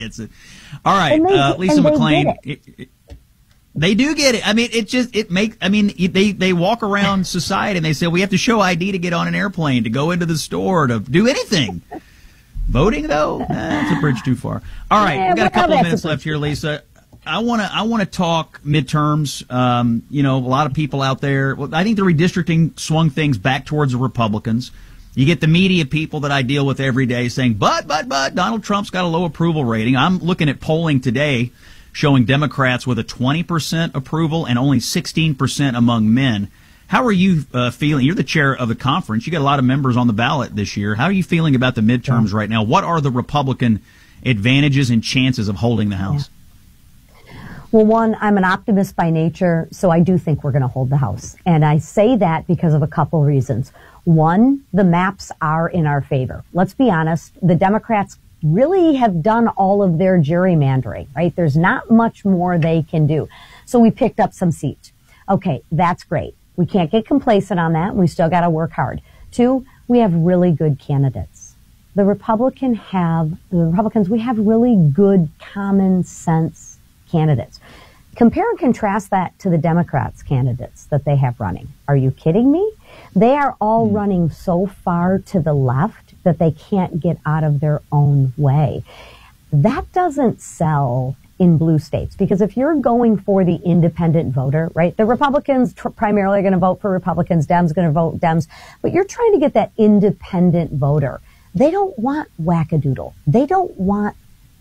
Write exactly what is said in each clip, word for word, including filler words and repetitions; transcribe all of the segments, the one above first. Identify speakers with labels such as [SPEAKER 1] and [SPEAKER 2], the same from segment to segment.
[SPEAKER 1] It's a, all right,
[SPEAKER 2] they,
[SPEAKER 1] uh, Lisa McClain.
[SPEAKER 2] It.
[SPEAKER 1] It, it, they do get it. I mean, it just it makes. I mean, they they walk around society and they say we have to show I D to get on an airplane, to go into the store, to do anything. Voting though, nah, that's a bridge too far. All right,
[SPEAKER 2] yeah,
[SPEAKER 1] we've got a couple of minutes
[SPEAKER 2] a
[SPEAKER 1] left here, Lisa. I want to I want to talk midterms. Um, you know, a lot of people out there. Well, I think the redistricting swung things back towards the Republicans. You get the media people that I deal with every day saying, but, but, but, Donald Trump's got a low approval rating. I'm looking at polling today showing Democrats with a twenty percent approval and only sixteen percent among men. How are you uh, feeling? You're the chair of the conference. You got a lot of members on the ballot this year. How are you feeling about the midterms yeah. right now? What are the Republican advantages and chances of holding the House?
[SPEAKER 2] Yeah. Well, one, I'm an optimist by nature, so I do think we're going to hold the House. And I say that because of a couple reasons. One, the maps are in our favor. Let's be honest, the Democrats really have done all of their gerrymandering, right? There's not much more they can do. So we picked up some seats. Okay, that's great. We can't get complacent on that. We still got to work hard. Two, we have really good candidates. The Republican have, the Republicans, we have really good common sense candidates. Compare and contrast that to the Democrats' candidates that they have running. Are you kidding me? They are all mm. running so far to the left that they can't get out of their own way. That doesn't sell in blue states, because if you're going for the independent voter, right, the Republicans tr- primarily are going to vote for Republicans, Dems going to vote Dems, but you're trying to get that independent voter. They don't want wackadoodle. They don't want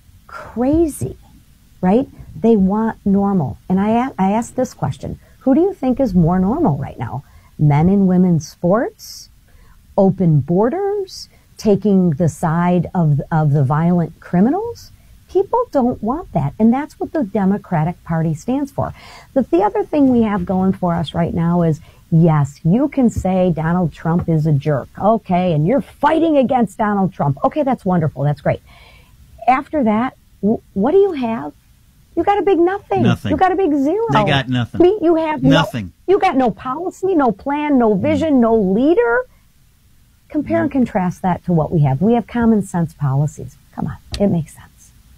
[SPEAKER 2] crazy, right? They want normal. And I, a- I asked this question, who do you think is more normal right now? Men and women's sports, open borders, taking the side of, of the violent criminals? People don't want that, and that's what the Democratic Party stands for. The, the other thing we have going for us right now is, yes, you can say Donald Trump is a jerk, okay, and you're fighting against Donald Trump. Okay, that's wonderful, that's great. After that, w- what do you have? You got a big nothing.
[SPEAKER 1] Nothing.
[SPEAKER 2] You got a big zero.
[SPEAKER 1] They got nothing.
[SPEAKER 2] You have
[SPEAKER 1] nothing.
[SPEAKER 2] No, you got no policy, no plan, no vision, no leader. Compare mm. and contrast that to what we have. We have common sense policies. Come on, it makes sense.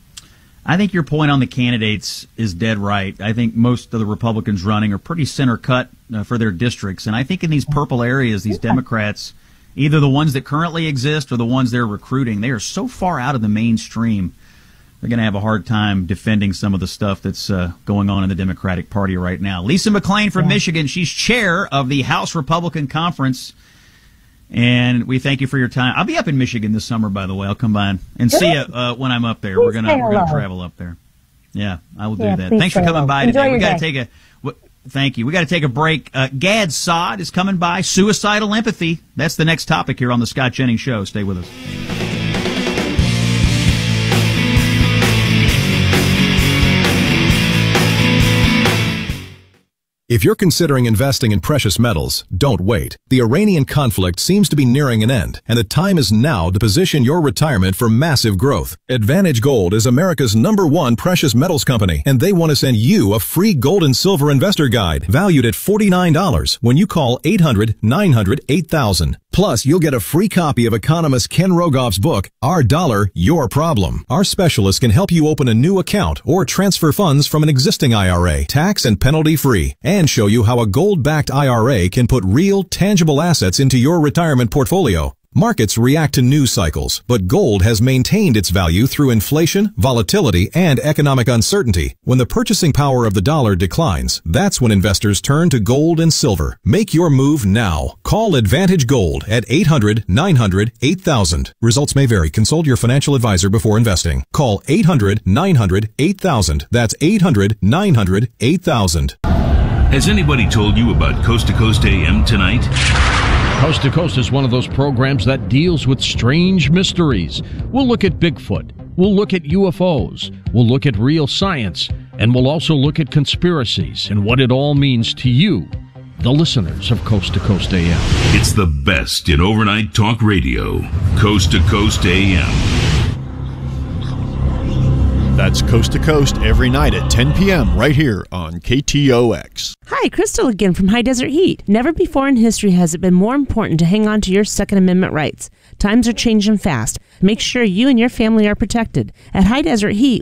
[SPEAKER 1] I think your point on the candidates is dead right. I think most of the Republicans running are pretty center cut uh, for their districts. And I think in these purple areas, these Democrats, either the ones that currently exist or the ones they're recruiting, they are so far out of the mainstream, they're going to have a hard time defending some of the stuff that's uh, going on in the Democratic Party right now. Lisa McClain from yeah. Michigan, she's chair of the House Republican Conference. And we thank you for your time. I'll be up in Michigan this summer, by the way. I'll come by and, and see you uh, when I'm up there. Please we're gonna we're gonna travel up there. Yeah, I will do
[SPEAKER 2] yeah,
[SPEAKER 1] that. Thanks for coming
[SPEAKER 2] hello.
[SPEAKER 1] by
[SPEAKER 2] Enjoy
[SPEAKER 1] today. We got to
[SPEAKER 2] day.
[SPEAKER 1] take a. W- thank you. We got to take a break. Uh, Gad Saad is coming by. Suicidal empathy. That's the next topic here on the Scott Jennings Show. Stay with us.
[SPEAKER 3] If you're considering investing in precious metals, don't wait. The Iranian conflict seems to be nearing an end, and the time is now to position your retirement for massive growth. Advantage Gold is America's number one precious metals company, and they want to send you a free gold and silver investor guide valued at forty-nine dollars when you call eight hundred, nine hundred, eight thousand. Plus, you'll get a free copy of economist Ken Rogoff's book, Our Dollar, Your Problem. Our specialists can help you open a new account or transfer funds from an existing I R A, tax and penalty free, and show you how a gold-backed I R A can put real, tangible assets into your retirement portfolio. Markets react to news cycles, but gold has maintained its value through inflation, volatility, and economic uncertainty. When the purchasing power of the dollar declines, that's when investors turn to gold and silver. Make your move now. Call Advantage Gold at eight hundred, nine hundred, eight thousand. Results may vary. Consult your financial advisor before investing. Call eight hundred, nine hundred, eight thousand. That's eight hundred, nine hundred, eight thousand.
[SPEAKER 4] Has anybody told you about Coast to Coast A M tonight?
[SPEAKER 5] Coast to Coast is one of those programs that deals with strange mysteries. We'll look at Bigfoot. We'll look at U F Os. We'll look at real science. And we'll also look at conspiracies and what it all means to you, the listeners of Coast to Coast A M.
[SPEAKER 4] It's the best in overnight talk radio. Coast to Coast A M.
[SPEAKER 6] That's Coast to Coast every night at ten p.m. right here on K T O X.
[SPEAKER 7] Hi, Crystal again from High Desert Heat. Never before in history has it been more important to hang on to your Second Amendment rights. Times are changing fast. Make sure you and your family are protected. At High Desert Heat,